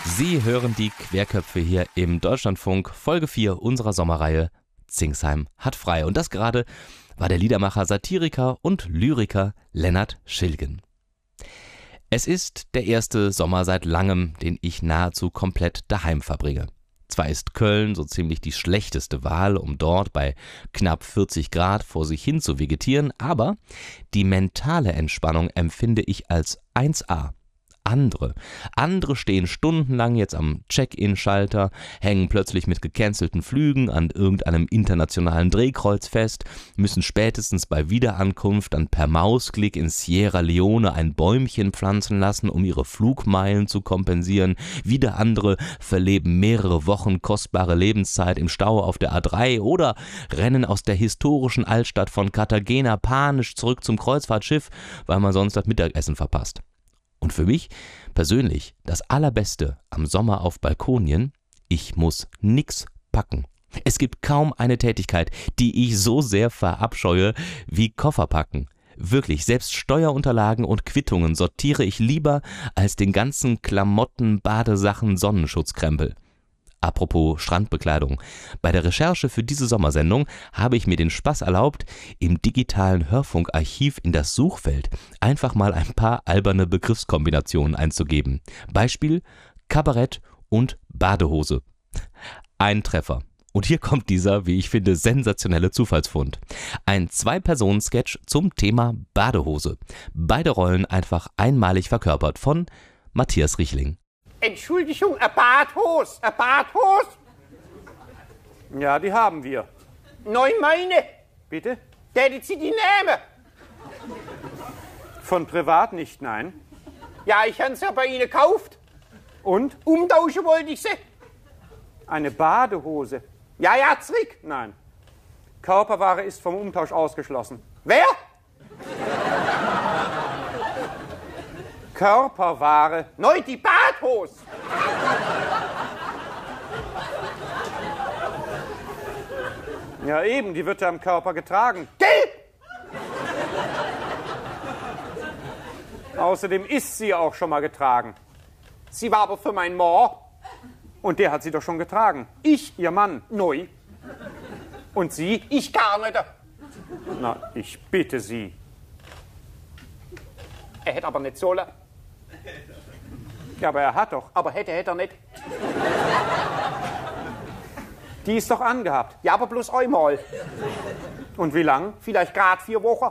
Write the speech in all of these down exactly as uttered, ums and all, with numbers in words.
Sie hören die Querköpfe hier im Deutschlandfunk, Folge vier unserer Sommerreihe Zingsheim hat frei. Und das gerade war der Liedermacher, Satiriker und Lyriker Lennart Schilgen. Es ist der erste Sommer seit langem, den ich nahezu komplett daheim verbringe. Zwar ist Köln so ziemlich die schlechteste Wahl, um dort bei knapp vierzig Grad vor sich hin zu vegetieren, aber die mentale Entspannung empfinde ich als eins A. Andere. Andere stehen stundenlang jetzt am Check-in-Schalter, hängen plötzlich mit gecancelten Flügen an irgendeinem internationalen Drehkreuz fest, müssen spätestens bei Wiederankunft dann per Mausklick in Sierra Leone ein Bäumchen pflanzen lassen, um ihre Flugmeilen zu kompensieren. Wieder andere verleben mehrere Wochen kostbare Lebenszeit im Stau auf der A drei oder rennen aus der historischen Altstadt von Cartagena panisch zurück zum Kreuzfahrtschiff, weil man sonst das Mittagessen verpasst. Und für mich persönlich das Allerbeste am Sommer auf Balkonien: ich muss nix packen. Es gibt kaum eine Tätigkeit, die ich so sehr verabscheue wie Koffer packen. Wirklich, selbst Steuerunterlagen und Quittungen sortiere ich lieber als den ganzen Klamotten, Badesachen, Sonnenschutzkrempel. Apropos Strandbekleidung. Bei der Recherche für diese Sommersendung habe ich mir den Spaß erlaubt, im digitalen Hörfunkarchiv in das Suchfeld einfach mal ein paar alberne Begriffskombinationen einzugeben. Beispiel: Kabarett und Badehose. Ein Treffer. Und hier kommt dieser, wie ich finde, sensationelle Zufallsfund. Ein Zwei-Personen-Sketch zum Thema Badehose. Beide Rollen einfach einmalig verkörpert von Matthias Riechling. Entschuldigung, ein Badhose, ein Badhose? Ja, die haben wir. Nein, meine. Bitte? Tätet Sie die nehmen? Von privat nicht, nein. Ja, ich habe sie ja bei Ihnen gekauft. Und? Umtauschen wollte ich sie. Eine Badehose? Ja, ja, zurück. Nein. Körperware ist vom Umtausch ausgeschlossen. Wer? Körperware. Nein, die Badhose. Ja eben, die wird ja am Körper getragen. Gelb. Außerdem ist sie auch schon mal getragen. Sie war aber für meinen Mann. Und der hat sie doch schon getragen. Ich? Ihr Mann. Neu. Und Sie? Ich gar nicht. Na, ich bitte Sie. Er hätte aber nicht sollen. Ja, aber er hat doch. Aber hätte, hätte er nicht. Die ist doch angehabt. Ja, aber bloß einmal. Und wie lang? Vielleicht gerade vier Wochen.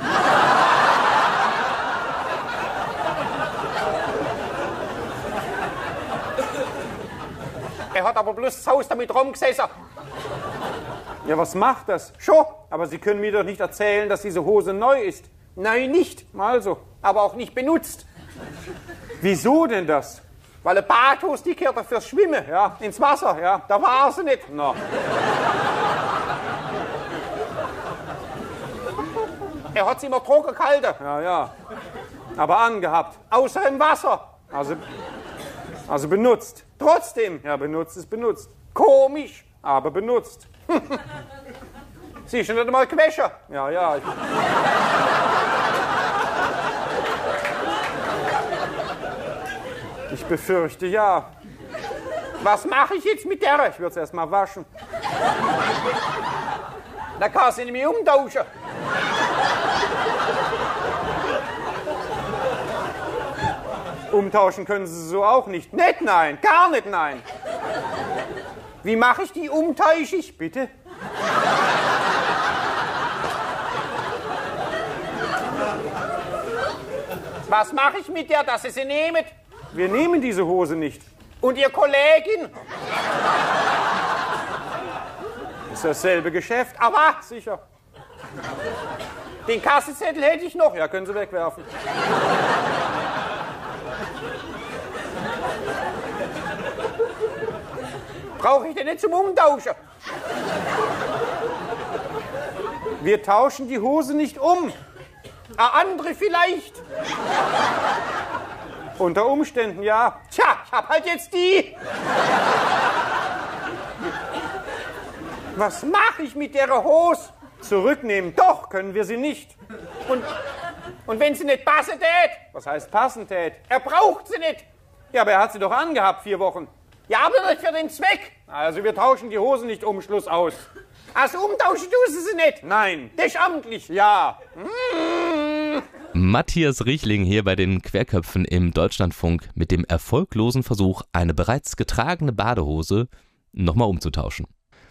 Er hat aber bloß das Haus damit rumgesessen. Ja, was macht das? Schon. Aber Sie können mir doch nicht erzählen, dass diese Hose neu ist. Nein, nicht. Also. Aber auch nicht benutzt. Wieso denn das? Weil eine Badhose, die gehört fürs Schwimmen. Ja. Ins Wasser. Ja. Da war sie nicht. No. Er hat sie immer trocken gehalten. Ja, ja. Aber angehabt. Außer im Wasser. Also, also benutzt. Trotzdem. Ja, benutzt ist benutzt. Komisch. Aber benutzt. Sie ist schon nicht einmal gewaschen. Ja, ja. Ich Ich befürchte, ja. Was mache ich jetzt mit der? Ich würde es erst mal waschen. Da kann sie nämlich umtauschen. Umtauschen können Sie so auch nicht. Nicht nein, gar nicht nein. Wie mache ich die umtausche ich? Bitte? Was mache ich mit der, dass Sie sie nehmen? Wir nehmen diese Hose nicht. Und Ihr Kollegin? Ist dasselbe Geschäft. Aber Sicher. den Kassenzettel hätte ich noch. Ja, können Sie wegwerfen. Brauche ich den nicht zum Umtauschen? Wir tauschen die Hose nicht um. Eine andere vielleicht. Unter Umständen, ja. Tja, ich hab halt jetzt die. Was mache ich mit der Hose? Zurücknehmen. Doch, können wir sie nicht. Und, und wenn sie nicht passen tät? Was heißt passen tät? Er braucht sie nicht. Ja, aber er hat sie doch angehabt, vier Wochen. Ja, aber nicht für den Zweck. Also wir tauschen die Hosen nicht um, Schluss aus. Also umtauschen tust du sie nicht. Nein. Das amtlich. Ja. Matthias Riechling hier bei den Querköpfen im Deutschlandfunk mit dem erfolglosen Versuch, eine bereits getragene Badehose nochmal umzutauschen.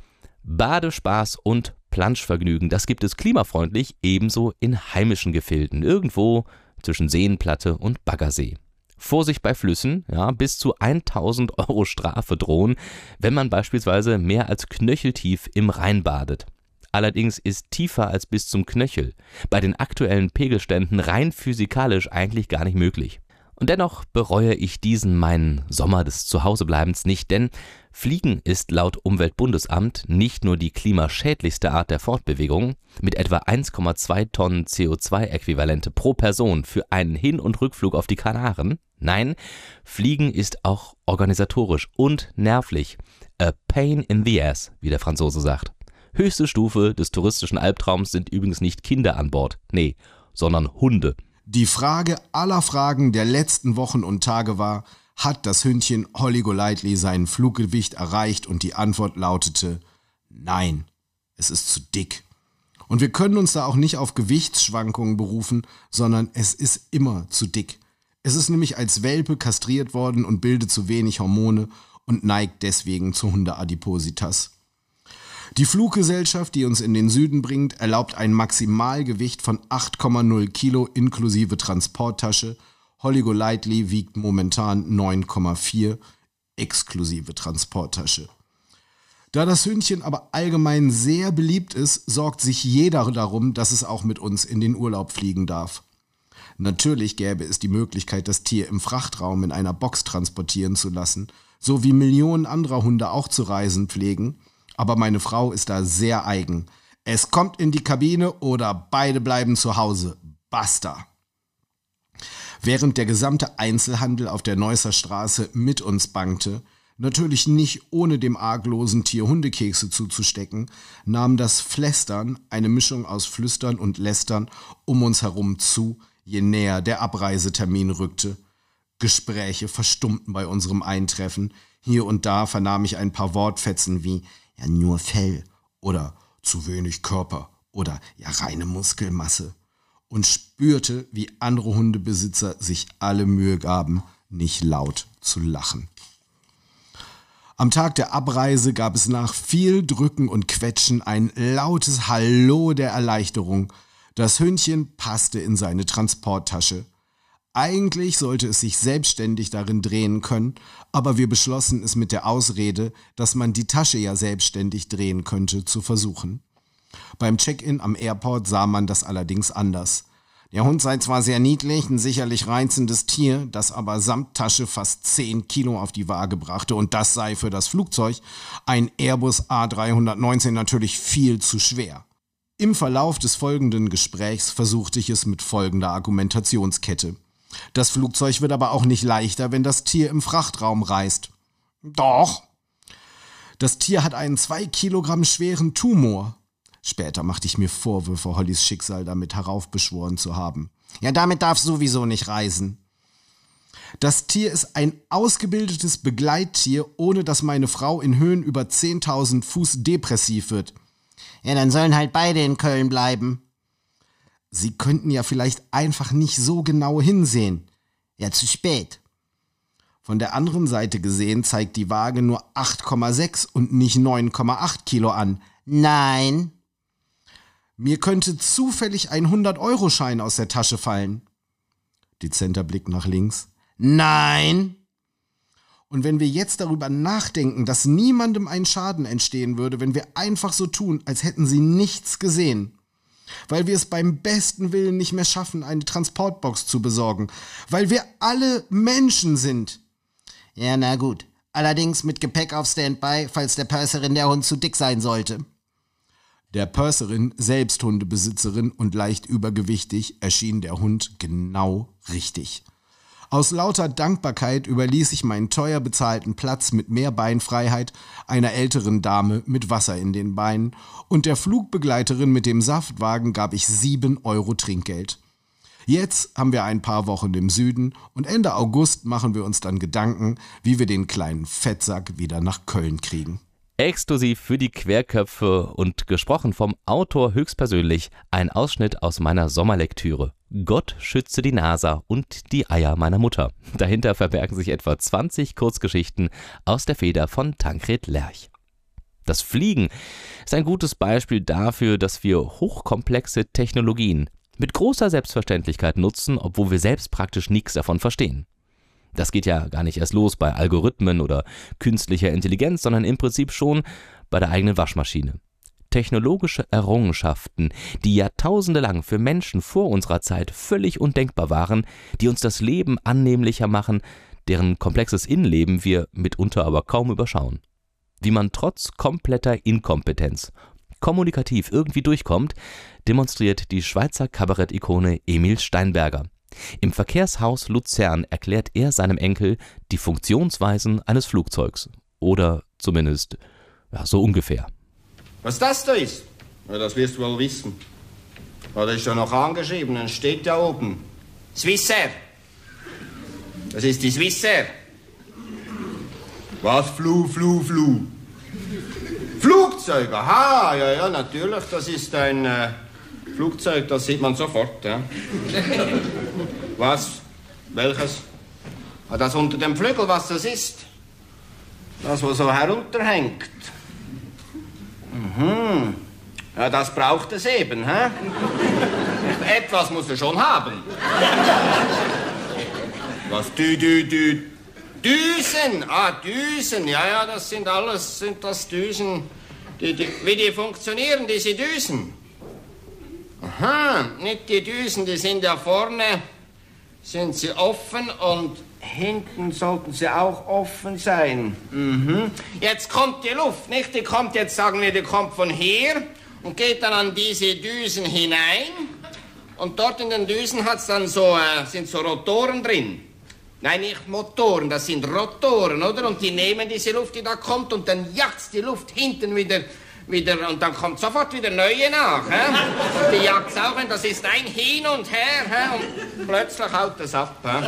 Badespaß und Planschvergnügen, das gibt es klimafreundlich ebenso in heimischen Gefilden, irgendwo zwischen Seenplatte und Baggersee. Vorsicht bei Flüssen, ja, bis zu tausend Euro Strafe drohen, wenn man beispielsweise mehr als knöcheltief im Rhein badet. Allerdings ist tiefer als bis zum Knöchel bei den aktuellen Pegelständen rein physikalisch eigentlich gar nicht möglich. Und dennoch bereue ich diesen meinen Sommer des Zuhausebleibens nicht, denn Fliegen ist laut Umweltbundesamt nicht nur die klimaschädlichste Art der Fortbewegung, mit etwa eins Komma zwei Tonnen C O zwei Äquivalente pro Person für einen Hin- und Rückflug auf die Kanaren. Nein, Fliegen ist auch organisatorisch und nervlich a pain in the ass, wie der Franzose sagt. Höchste Stufe des touristischen Albtraums sind übrigens nicht Kinder an Bord, nee, sondern Hunde. Die Frage aller Fragen der letzten Wochen und Tage war, hat das Hündchen Holly Golightly sein Fluggewicht erreicht? Und die Antwort lautete, nein, es ist zu dick. Und wir können uns da auch nicht auf Gewichtsschwankungen berufen, sondern es ist immer zu dick. Es ist nämlich als Welpe kastriert worden und bildet zu wenig Hormone und neigt deswegen zu Hundeadipositas. Die Fluggesellschaft, die uns in den Süden bringt, erlaubt ein Maximalgewicht von acht Komma null Kilo inklusive Transporttasche. Holly Golightly wiegt momentan neun Komma vier exklusive Transporttasche. Da das Hündchen aber allgemein sehr beliebt ist, sorgt sich jeder darum, dass es auch mit uns in den Urlaub fliegen darf. Natürlich gäbe es die Möglichkeit, das Tier im Frachtraum in einer Box transportieren zu lassen, so wie Millionen anderer Hunde auch zu reisen pflegen. Aber meine Frau ist da sehr eigen. Es kommt in die Kabine oder beide bleiben zu Hause. Basta. Während der gesamte Einzelhandel auf der Neusser Straße mit uns bangte, natürlich nicht ohne dem arglosen Tier Hundekekse zuzustecken, nahm das Flästern, eine Mischung aus Flüstern und Lästern, um uns herum zu, je näher der Abreisetermin rückte. Gespräche verstummten bei unserem Eintreffen. Hier und da vernahm ich ein paar Wortfetzen wie ja nur Fell oder zu wenig Körper oder ja reine Muskelmasse und spürte, wie andere Hundebesitzer sich alle Mühe gaben, nicht laut zu lachen. Am Tag der Abreise gab es nach viel Drücken und Quetschen ein lautes Hallo der Erleichterung. Das Hündchen passte in seine Transporttasche. Eigentlich sollte es sich selbstständig darin drehen können, aber wir beschlossen es mit der Ausrede, dass man die Tasche ja selbstständig drehen könnte, zu versuchen. Beim Check-in am Airport sah man das allerdings anders. Der Hund sei zwar sehr niedlich, ein sicherlich reizendes Tier, das aber samt Tasche fast zehn Kilo auf die Waage brachte und das sei für das Flugzeug, ein Airbus A drei neunzehn, natürlich viel zu schwer. Im Verlauf des folgenden Gesprächs versuchte ich es mit folgender Argumentationskette. Das Flugzeug wird aber auch nicht leichter, wenn das Tier im Frachtraum reist. Doch. Das Tier hat einen zwei Kilogramm schweren Tumor. Später machte ich mir Vorwürfe, Hollys Schicksal damit heraufbeschworen zu haben. Ja, damit darf sowieso nicht reisen. Das Tier ist ein ausgebildetes Begleittier, ohne dass meine Frau in Höhen über zehntausend Fuß depressiv wird. Ja, dann sollen halt beide in Köln bleiben. Sie könnten ja vielleicht einfach nicht so genau hinsehen. Ja, zu spät. Von der anderen Seite gesehen zeigt die Waage nur acht Komma sechs und nicht neun Komma acht Kilo an. Nein. Mir könnte zufällig ein hundert-Euro-Schein aus der Tasche fallen. Dezenter Blick nach links. Nein. Und wenn wir jetzt darüber nachdenken, dass niemandem ein Schaden entstehen würde, wenn wir einfach so tun, als hätten sie nichts gesehen, weil wir es beim besten Willen nicht mehr schaffen, eine Transportbox zu besorgen, weil wir alle Menschen sind. Ja, na gut. Allerdings mit Gepäck auf Standby, falls der Purserin der Hund zu dick sein sollte. Der Purserin, selbst Hundebesitzerin und leicht übergewichtig, erschien der Hund genau richtig. Aus lauter Dankbarkeit überließ ich meinen teuer bezahlten Platz mit mehr Beinfreiheit einer älteren Dame mit Wasser in den Beinen und der Flugbegleiterin mit dem Saftwagen gab ich sieben Euro Trinkgeld. Jetzt haben wir ein paar Wochen im Süden und Ende August machen wir uns dann Gedanken, wie wir den kleinen Fettsack wieder nach Köln kriegen. Exklusiv für die Querköpfe und gesprochen vom Autor höchstpersönlich ein Ausschnitt aus meiner Sommerlektüre. Gott schütze die NASA und die Eier meiner Mutter. Dahinter verbergen sich etwa zwanzig Kurzgeschichten aus der Feder von Tankred Lerch. Das Fliegen ist ein gutes Beispiel dafür, dass wir hochkomplexe Technologien mit großer Selbstverständlichkeit nutzen, obwohl wir selbst praktisch nichts davon verstehen. Das geht ja gar nicht erst los bei Algorithmen oder künstlicher Intelligenz, sondern im Prinzip schon bei der eigenen Waschmaschine. Technologische Errungenschaften, die jahrtausendelang für Menschen vor unserer Zeit völlig undenkbar waren, die uns das Leben annehmlicher machen, deren komplexes Innenleben wir mitunter aber kaum überschauen. Wie man trotz kompletter Inkompetenz kommunikativ irgendwie durchkommt, demonstriert die Schweizer Kabarett-Ikone Emil Steinberger. Im Verkehrshaus Luzern erklärt er seinem Enkel die Funktionsweisen eines Flugzeugs. Oder zumindest, ja, so ungefähr. Was das da ist? Ja, das wirst du wohl wissen. Ja, das ist ja noch angeschrieben, dann steht ja oben. Swissair. Das ist die Swissair. Was? Flu, Flu, Flu. Flugzeug, aha, ja, ja, natürlich, das ist ein äh, Flugzeug, das sieht man sofort, ja. Was? Welches? Ah, das unter dem Flügel, was das ist? Das, was so herunterhängt. Mhm. Ja, das braucht es eben, hä? Etwas muss er schon haben. Was? Dü, dü, dü. Düsen, ah, Düsen, ja, ja, das sind alles, sind das Düsen, die, die, wie die funktionieren, diese Düsen. Aha, nicht die Düsen, die sind ja vorne, sind sie offen und hinten sollten sie auch offen sein. Mhm. Jetzt kommt die Luft, nicht? Die kommt jetzt, sagen wir, die kommt von hier und geht dann an diese Düsen hinein und dort in den Düsen hat's dann so, äh, sind so Rotoren drin. Nein, nicht Motoren, das sind Rotoren, oder? Und die nehmen diese Luft, die da kommt, und dann jagt's die Luft hinten wieder, wieder, und dann kommt sofort wieder neue nach, hä? Und die jagt's auch, und das ist ein Hin und Her, hä? Und plötzlich haut das ab, hä?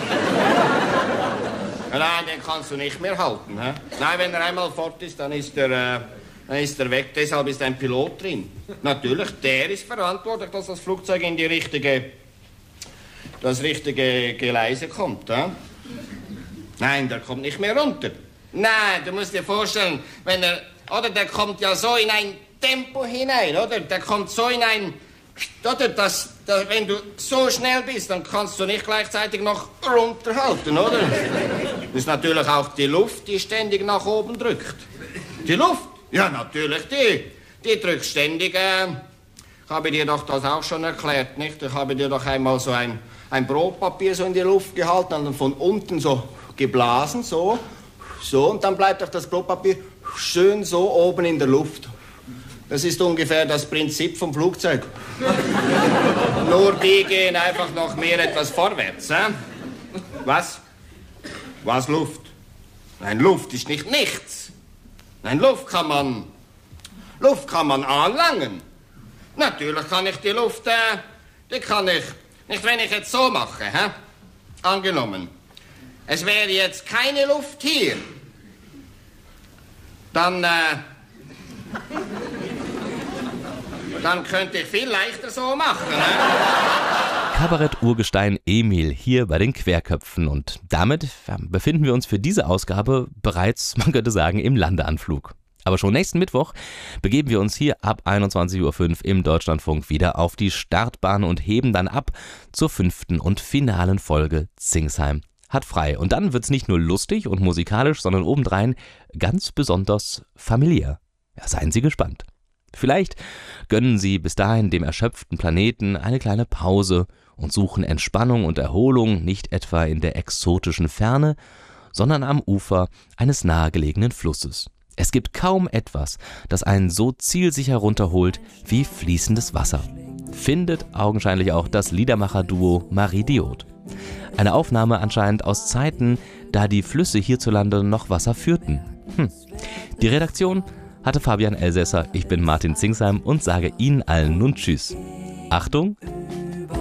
Nein, den kannst du nicht mehr halten, hä? Nein, wenn er einmal fort ist, dann ist er, äh, dann ist er weg, deshalb ist ein Pilot drin. Natürlich, der ist verantwortlich, dass das Flugzeug in die richtige, das richtige Geleise kommt, hä? Nein, der kommt nicht mehr runter. Nein, du musst dir vorstellen, wenn er, oder der kommt ja so in ein Tempo hinein, oder? Der kommt so in ein, oder? Das, das, wenn du so schnell bist, dann kannst du nicht gleichzeitig noch runterhalten, oder? Das ist natürlich auch die Luft, die ständig nach oben drückt. Die Luft? Ja, natürlich, die. Die drückt ständig, äh, ich habe dir doch das auch schon erklärt, nicht? Ich habe dir doch einmal so ein, ein Brotpapier so in die Luft gehalten und dann von unten so geblasen, so, so, und dann bleibt auch das Brotpapier schön so oben in der Luft. Das ist ungefähr das Prinzip vom Flugzeug. Nur die gehen einfach noch mehr etwas vorwärts, hä? Was? Was Luft? Nein, Luft ist nicht nichts. Nein, Luft kann man, Luft kann man anlangen. Natürlich kann ich die Luft, äh, die kann ich, nicht wenn ich jetzt so mache, hä? Angenommen. Es wäre jetzt keine Luft hier, dann, äh, dann könnte ich viel leichter so machen. Ne? Kabarett-Urgestein Emil hier bei den Querköpfen, und damit befinden wir uns für diese Ausgabe bereits, man könnte sagen, im Landeanflug. Aber schon nächsten Mittwoch begeben wir uns hier ab einundzwanzig Uhr fünf im Deutschlandfunk wieder auf die Startbahn und heben dann ab zur fünften und finalen Folge Zingsheim hat frei. Und dann wird's nicht nur lustig und musikalisch, sondern obendrein ganz besonders familiär. Ja, seien Sie gespannt. Vielleicht gönnen Sie bis dahin dem erschöpften Planeten eine kleine Pause und suchen Entspannung und Erholung nicht etwa in der exotischen Ferne, sondern am Ufer eines nahegelegenen Flusses. Es gibt kaum etwas, das einen so zielsicher runterholt wie fließendes Wasser. Findet augenscheinlich auch das Liedermacher-Duo Marie Diod. Eine Aufnahme anscheinend aus Zeiten, da die Flüsse hierzulande noch Wasser führten. Hm. Die Redaktion hatte Fabian Elsässer, ich bin Martin Zingsheim und sage Ihnen allen nun Tschüss. Achtung,